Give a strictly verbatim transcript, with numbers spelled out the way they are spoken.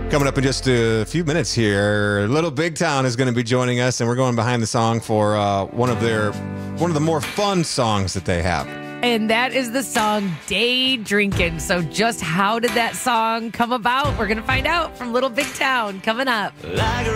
Coming up in just a few minutes here, Little Big Town is going to be joining us, and we're going behind the song for uh, one of their one of the more fun songs that they have. And that is the song Day Drinkin'. So just how did that song come about? We're going to find out from Little Big Town coming up. Like a